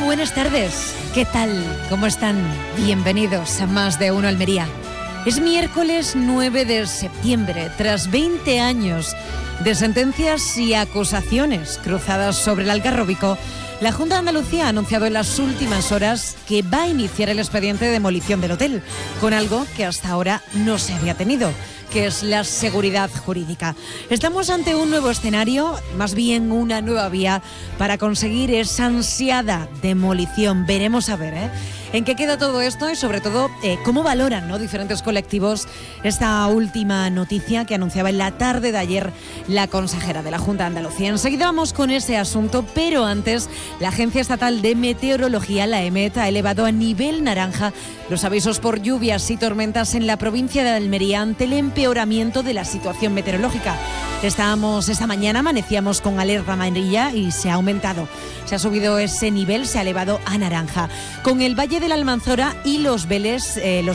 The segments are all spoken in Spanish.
buenas tardes. ¿Qué tal? ¿Cómo están? Bienvenidos a Más de Uno Almería. Es miércoles 9 de septiembre, tras 20 años de sentencias y acusaciones cruzadas sobre el Algarrobico. La Junta de Andalucía ha anunciado en las últimas horas que va a iniciar el expediente de demolición del hotel, con algo que hasta ahora no se había tenido, que es la seguridad jurídica. Estamos ante un nuevo escenario, más bien una nueva vía para conseguir esa ansiada demolición. Veremos a ver, en qué queda todo esto y sobre todo cómo valoran, ¿no?, diferentes colectivos esta última noticia que anunciaba en la tarde de ayer la consejera de la Junta de Andalucía. Enseguida vamos con ese asunto, pero antes la Agencia Estatal de Meteorología, la EMET, ha elevado a nivel naranja los avisos por lluvias y tormentas en la provincia de Almería ante el empeoramiento de la situación meteorológica. Esta mañana amanecíamos con alerta amarilla y se ha aumentado. Se ha subido ese nivel, se ha elevado a naranja. Con el Valle de la Almanzora y los Vélez,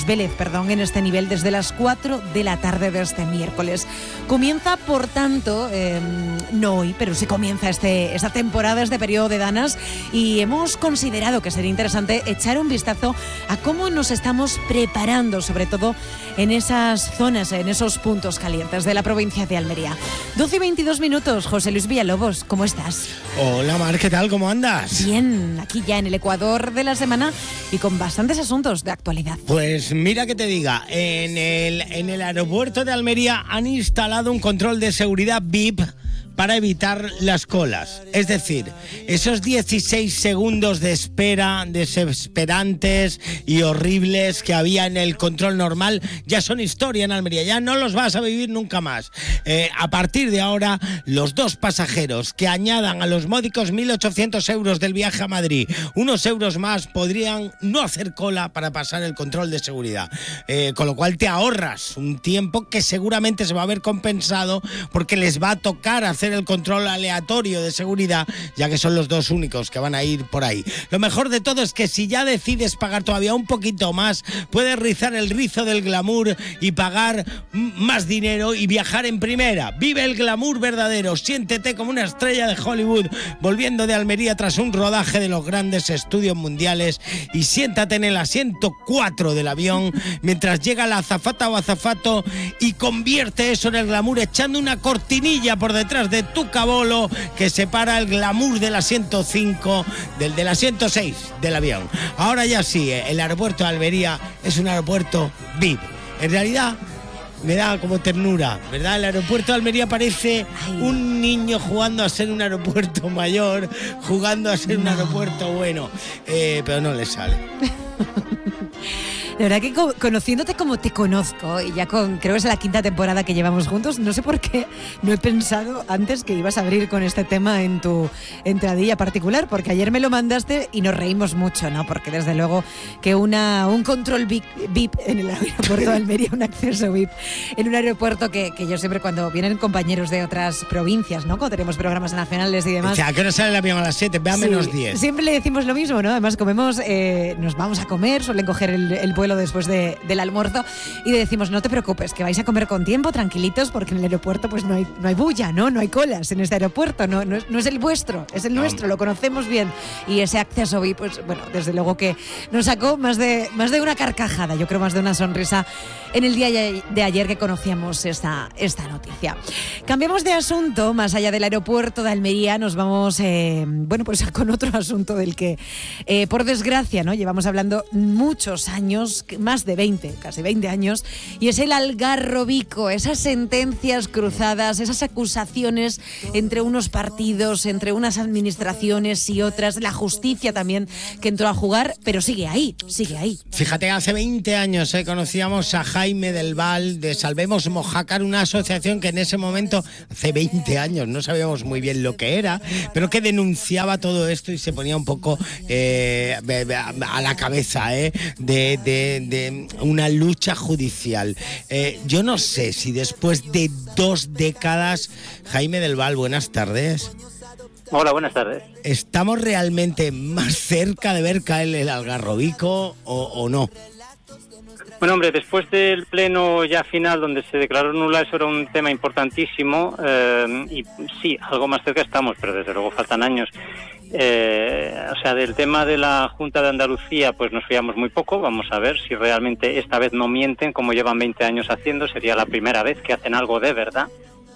en este nivel desde las 4 de la tarde de este miércoles. Comienza, por tanto, no hoy, pero sí comienza esta temporada, este periodo de danas, y hemos considerado que sería interesante echar un vistazo a cómo nos estamos preparando, sobre todo en esas zonas, en esos puntos calientes de la provincia de Almería. 12 y 22 minutos, José Luis Villalobos, ¿cómo estás? Hola Mar, ¿qué tal? ¿Cómo andas? Bien, aquí ya en el Ecuador de la semana y con bastantes asuntos de actualidad. Pues mira que te diga, en el aeropuerto de Almería han instalado un control de seguridad VIP para evitar las colas. Es decir, esos 16 segundos de espera desesperantes y horribles que había en el control normal ya son historia en Almería, ya no los vas a vivir nunca más. A partir de ahora, los dos pasajeros que añadan a los módicos 1.800 euros del viaje a Madrid unos euros más podrían no hacer cola para pasar el control de seguridad. Con lo cual te ahorras un tiempo que seguramente se va a ver compensado porque les va a tocar hacer el control aleatorio de seguridad, ya que son los dos únicos que van a ir por ahí. Lo mejor de todo es que si ya decides pagar todavía un poquito más, puedes rizar el rizo del glamour y pagar más dinero y viajar en primera. Vive el glamour verdadero, siéntete como una estrella de Hollywood volviendo de Almería tras un rodaje de los grandes estudios mundiales y siéntate en el asiento 4 del avión mientras llega la azafata o azafato y convierte eso en el glamour echando una cortinilla por detrás de tu cabolo que separa el glamour del asiento 5 del asiento 6 del avión. Ahora ya sí, el aeropuerto de Almería es un aeropuerto VIP. En realidad me da como ternura, ¿verdad? El aeropuerto de Almería parece un niño jugando a ser un aeropuerto mayor, jugando a ser un aeropuerto bueno, pero no le sale. La verdad que conociéndote como te conozco, y ya creo que es la 5ª temporada que llevamos juntos, no sé por qué no he pensado antes que ibas a abrir con este tema en tu entradilla particular, porque ayer me lo mandaste y nos reímos mucho, ¿no? Porque desde luego que un control VIP en el aeropuerto de Almería, un acceso VIP en un aeropuerto que yo siempre cuando vienen compañeros de otras provincias, ¿no? Cuando tenemos programas nacionales y demás. O sea, ¿a qué hora sale el avión? A las 7, ve a menos 10. Siempre le decimos lo mismo, ¿no? Además comemos, nos vamos a comer, suelen coger el vuelo después del almuerzo y le decimos no te preocupes, que vais a comer con tiempo, tranquilitos, porque en el aeropuerto pues no hay bulla, no hay colas en este aeropuerto, no es el vuestro, es el nuestro, lo conocemos bien. Y ese acceso VIP, pues bueno, desde luego que nos sacó más de una carcajada, yo creo más de una sonrisa en el día de ayer que conocíamos esta noticia. Cambiamos de asunto, más allá del aeropuerto de Almería, nos vamos pues con otro asunto del que por desgracia, ¿no?, llevamos hablando muchos años, más de 20, casi 20 años, y es el Algarrobico, esas sentencias cruzadas, esas acusaciones entre unos partidos, entre unas administraciones y otras, la justicia también que entró a jugar, pero sigue ahí. Fíjate, hace 20 años conocíamos a Jaime del Val de Salvemos Mojácar, una asociación que en ese momento, hace 20 años, no sabíamos muy bien lo que era, pero que denunciaba todo esto y se ponía un poco a la cabeza de una lucha judicial. Yo no sé si después de 2 décadas, Jaime del Val, buenas tardes. Hola, buenas tardes. ¿Estamos realmente más cerca de ver caer el Algarrobico o no? Bueno, hombre, después del pleno ya final donde se declaró nula, eso era un tema importantísimo y sí, algo más cerca estamos, pero desde luego faltan años. O sea, del tema de la Junta de Andalucía, pues nos fiamos muy poco. Vamos a ver si realmente esta vez no mienten, como llevan 20 años haciendo. Sería la primera vez que hacen algo de verdad.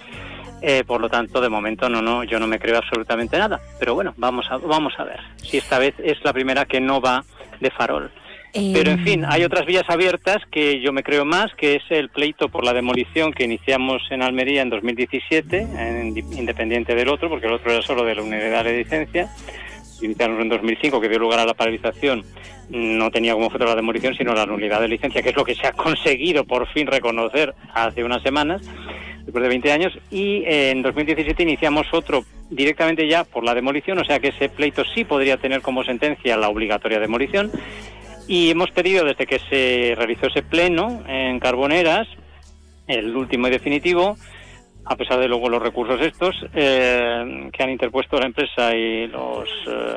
Por lo tanto, de momento yo no me creo absolutamente nada. Pero bueno, vamos a ver si esta vez es la primera que no va de farol. Pero en fin, hay otras vías abiertas que yo me creo más, que es el pleito por la demolición que iniciamos en Almería en 2017, independiente del otro, porque el otro era solo de la unidad de licencia. Iniciamos en 2005, que dio lugar a la paralización. No tenía como objeto la demolición, sino la nulidad de licencia, que es lo que se ha conseguido por fin reconocer hace unas semanas, después de 20 años. Y en 2017 iniciamos otro directamente ya por la demolición, o sea que ese pleito sí podría tener como sentencia la obligatoria demolición. Y hemos pedido, desde que se realizó ese pleno en Carboneras, el último y definitivo, a pesar de luego los recursos estos que han interpuesto la empresa y los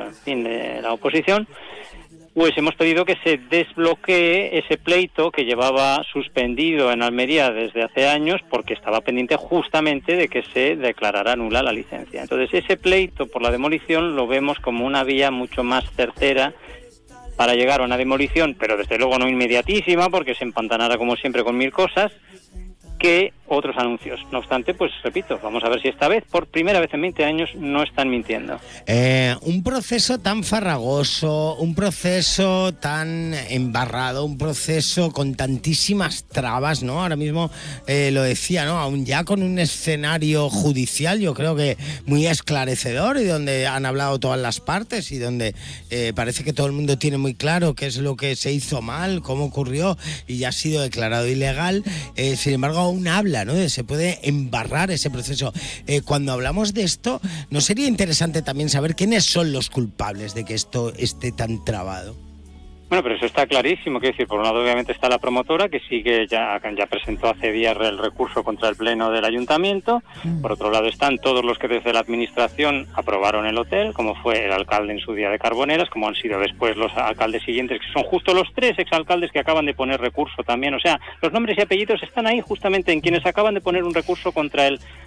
de la oposición, pues hemos pedido que se desbloquee ese pleito que llevaba suspendido en Almería desde hace años, porque estaba pendiente justamente de que se declarara nula la licencia. Entonces, ese pleito por la demolición lo vemos como una vía mucho más certera para llegar a una demolición, pero desde luego no inmediatísima, porque se empantanará como siempre con 1000 cosas, que otros anuncios. No obstante, pues repito, vamos a ver si esta vez, por primera vez en 20 años, no están mintiendo. Un proceso tan farragoso, un proceso tan embarrado, un proceso con tantísimas trabas, ¿no? Ahora mismo lo decía, ¿no? Aún ya con un escenario judicial, yo creo que muy esclarecedor, y donde han hablado todas las partes, y donde parece que todo el mundo tiene muy claro qué es lo que se hizo mal, cómo ocurrió, y ya ha sido declarado ilegal. Sin embargo, aún habla, ¿no? Se puede embarrar ese proceso. Cuando hablamos de esto, ¿no sería interesante también saber quiénes son los culpables de que esto esté tan trabado? Bueno, pero eso está clarísimo. Quiero decir, por un lado, obviamente, está la promotora, que sigue ya presentó hace días el recurso contra el pleno del ayuntamiento. Por otro lado, están todos los que desde la administración aprobaron el hotel, como fue el alcalde en su día de Carboneras, como han sido después los alcaldes siguientes, que son justo los 3 exalcaldes que acaban de poner recurso también. O sea, los nombres y apellidos están ahí justamente en quienes acaban de poner un recurso contra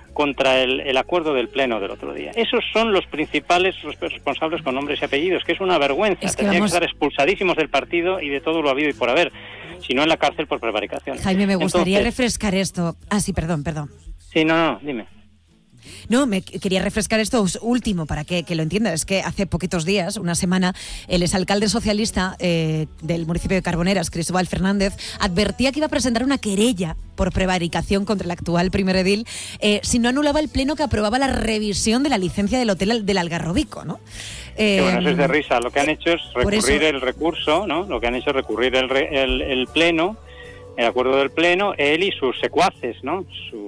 el acuerdo del pleno del otro día. Esos son los principales responsables con nombres y apellidos, que es una vergüenza. Tendrían que estar expulsadísimos del partido y de todo lo habido y por haber, si no en la cárcel por prevaricación. Jaime, me gustaría refrescar esto. Sí, perdón. Sí, no, dime. No, me quería refrescar esto último para que lo entiendas. Es que hace poquitos días, una semana, el exalcalde socialista del municipio de Carboneras, Cristóbal Fernández, advertía que iba a presentar una querella por prevaricación contra el actual primer edil si no anulaba el pleno que aprobaba la revisión de la licencia del hotel del Algarrobico, ¿no? Bueno, eso es de risa. Lo que han hecho es recurrir el recurso, ¿no? Lo que han hecho es recurrir el pleno, el acuerdo del pleno, él y sus secuaces, ¿no?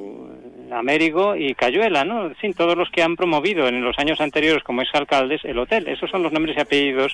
Américo y Cayuela, ¿no? En fin, todos los que han promovido en los años anteriores como exalcaldes el hotel. Esos son los nombres y apellidos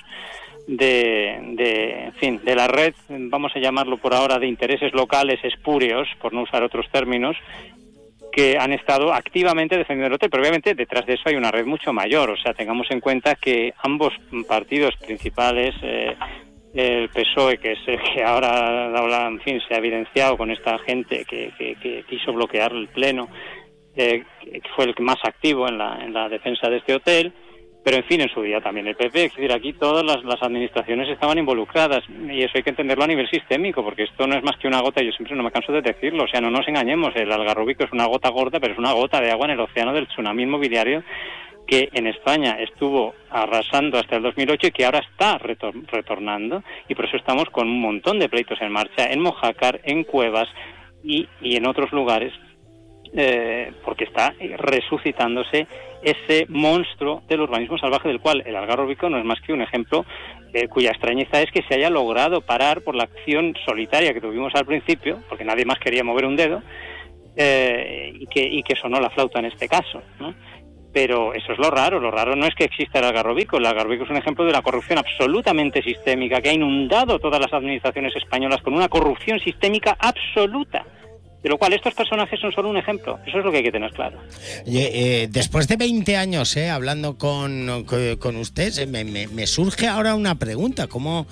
de la red, vamos a llamarlo por ahora, de intereses locales espúreos, por no usar otros términos, que han estado activamente defendiendo el hotel. Pero obviamente detrás de eso hay una red mucho mayor. O sea, tengamos en cuenta que ambos partidos principales, el PSOE, que es el que ahora, en fin, se ha evidenciado con esta gente que quiso bloquear el pleno, que fue el más activo en la defensa de este hotel, pero en fin, en su día también el PP. Es decir, aquí todas las administraciones estaban involucradas, y eso hay que entenderlo a nivel sistémico, porque esto no es más que una gota, yo siempre no me canso de decirlo. O sea, no nos engañemos, el Algarrobico es una gota gorda, pero es una gota de agua en el océano del tsunami inmobiliario que en España estuvo arrasando hasta el 2008 y que ahora está retornando, y por eso estamos con un montón de pleitos en marcha en Mojácar, en Cuevas y en otros lugares, porque está resucitándose ese monstruo del urbanismo salvaje, del cual el Algarrobico no es más que un ejemplo, cuya extrañeza es que se haya logrado parar por la acción solitaria que tuvimos al principio, porque nadie más quería mover un dedo, y que sonó la flauta en este caso, ¿no? Pero eso es lo raro no es que exista el Algarrobico es un ejemplo de la corrupción absolutamente sistémica que ha inundado todas las administraciones españolas con una corrupción sistémica absoluta, de lo cual estos personajes son solo un ejemplo. Eso es lo que hay que tener claro. Después de 20 años hablando con usted, me surge ahora una pregunta. ¿Cómo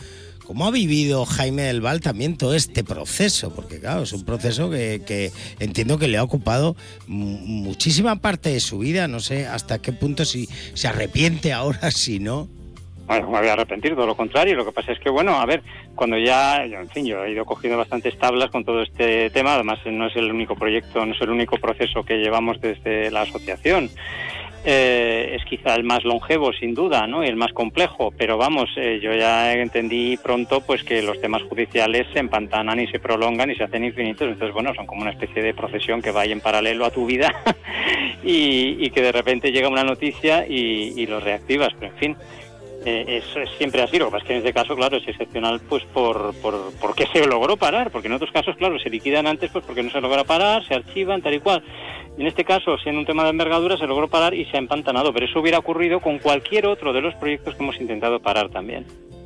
¿Cómo ha vivido Jaime del Val también todo este proceso? Porque claro, es un proceso que entiendo que le ha ocupado muchísima parte de su vida. No sé hasta qué punto, si se arrepiente ahora, si no. Bueno, me voy a arrepentir, todo lo contrario. Lo que pasa es que, bueno, a ver, cuando ya, en fin, yo he ido cogiendo bastantes tablas con todo este tema. Además, no es el único proyecto, no es el único proceso que llevamos desde la asociación. Es quizá el más longevo, sin duda, ¿no? Y el más complejo, pero vamos, yo ya entendí pronto pues que los temas judiciales se empantanan y se prolongan y se hacen infinitos. Entonces, bueno, son como una especie de procesión que va ahí en paralelo a tu vida y que de repente llega una noticia y lo reactivas, pero en fin. Eso es siempre así. Lo que pasa es que en este caso, claro, es excepcional pues porque se logró parar, porque en otros casos, claro, se liquidan antes pues porque no se logra parar, se archivan, tal y cual. En este caso, siendo un tema de envergadura, se logró parar y se ha empantanado, pero eso hubiera ocurrido con cualquier otro de los proyectos que hemos intentado parar también.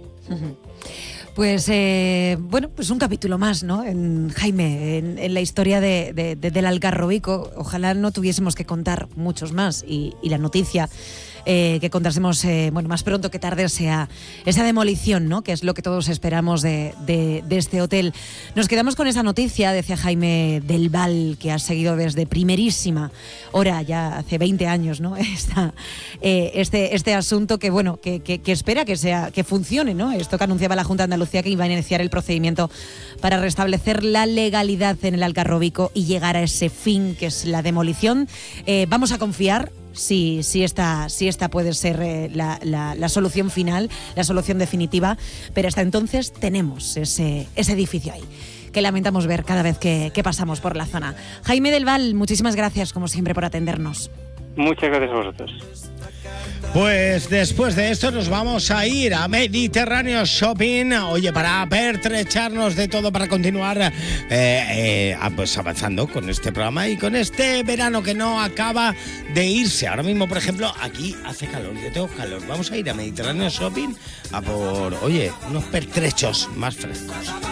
Pues bueno, pues un capítulo más, ¿no? Jaime, en la historia del Algarrobico. Ojalá no tuviésemos que contar muchos más y la noticia que contásemos bueno, más pronto que tarde sea esa demolición, ¿no? Que es lo que todos esperamos de este hotel. Nos quedamos con esa noticia, decía Jaime del Val, que ha seguido desde primerísima hora, ya hace 20 años, ¿no? Este asunto que, bueno, que espera que funcione, ¿no? Esto que anunciaba la Junta de Andalucía, que iba a iniciar el procedimiento para restablecer la legalidad en el Algarrobico y llegar a ese fin que es la demolición. Vamos a confiar. Si esta puede ser la solución final, la solución definitiva, pero hasta entonces tenemos ese edificio ahí, que lamentamos ver cada vez que pasamos por la zona. Jaime del Val, muchísimas gracias, como siempre, por atendernos. Muchas gracias a vosotros. Pues después de esto nos vamos a ir a Mediterráneo Shopping, oye, para pertrecharnos de todo, para continuar pues avanzando con este programa y con este verano que no acaba de irse. Ahora mismo, por ejemplo, aquí hace calor, yo tengo calor. Vamos a ir a Mediterráneo Shopping a por, oye, unos pertrechos más frescos.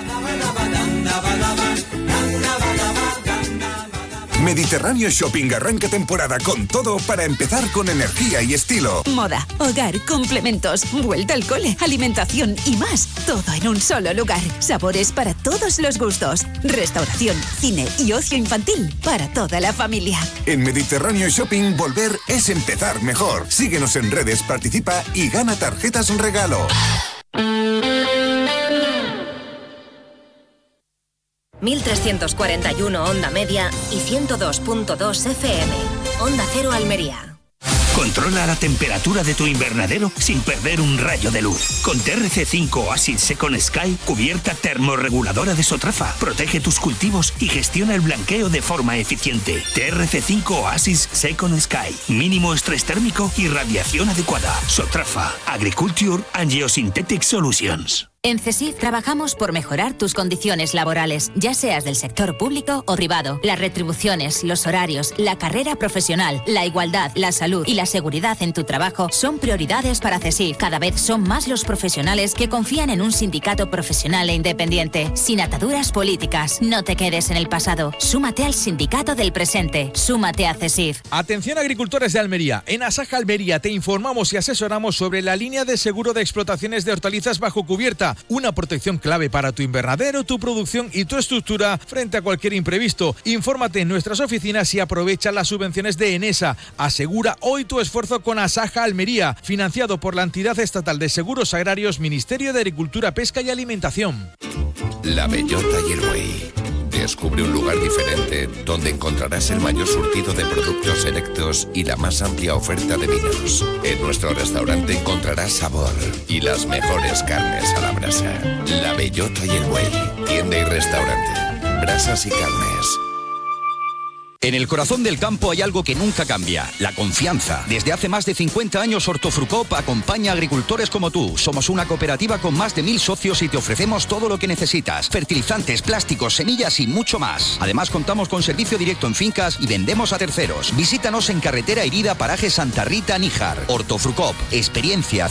Mediterráneo Shopping arranca temporada con todo para empezar con energía y estilo. Moda, hogar, complementos, vuelta al cole, alimentación y más. Todo en un solo lugar. Sabores para todos los gustos. Restauración, cine y ocio infantil para toda la familia. En Mediterráneo Shopping, volver es empezar mejor. Síguenos en redes, participa y gana tarjetas regalo. 1341 onda media y 102.2 FM. Onda Cero Almería. Controla la temperatura de tu invernadero sin perder un rayo de luz. Con TRC5 Oasis Second Sky, cubierta termorreguladora de Sotrafa. Protege tus cultivos y gestiona el blanqueo de forma eficiente. TRC5 Oasis Second Sky. Mínimo estrés térmico y radiación adecuada. Sotrafa. Agriculture and Geosynthetic Solutions. En CESIF trabajamos por mejorar tus condiciones laborales, ya seas del sector público o privado. Las retribuciones, los horarios, la carrera profesional, la igualdad, la salud y la seguridad en tu trabajo son prioridades para CESIF. Cada vez son más los profesionales que confían en un sindicato profesional e independiente, sin ataduras políticas. No te quedes en el pasado. Súmate al sindicato del presente. Súmate a CESIF. Atención, agricultores de Almería. En Asaja Almería te informamos y asesoramos sobre la línea de seguro de explotaciones de hortalizas bajo cubierta. Una protección clave para tu invernadero, tu producción y tu estructura frente a cualquier imprevisto. Infórmate en nuestras oficinas y aprovecha las subvenciones de Enesa. Asegura hoy tu esfuerzo con Asaja Almería, financiado por la entidad estatal de seguros agrarios, Ministerio de Agricultura, Pesca y Alimentación. La Bellota y el Buey. Descubre un lugar diferente donde encontrarás el mayor surtido de productos selectos y la más amplia oferta de vinos. En nuestro restaurante encontrarás sabor y las mejores carnes a la brasa. La Bellota y el Buey. Tienda y restaurante. Brasas y carnes. En el corazón del campo hay algo que nunca cambia, la confianza. Desde hace más de 50 años Hortofrucop acompaña a agricultores como tú. Somos una cooperativa con más de 1000 socios y te ofrecemos todo lo que necesitas. Fertilizantes, plásticos, semillas y mucho más. Además contamos con servicio directo en fincas y vendemos a terceros. Visítanos en Carretera Herida, paraje Santa Rita, Níjar. Hortofrucop, experiencia,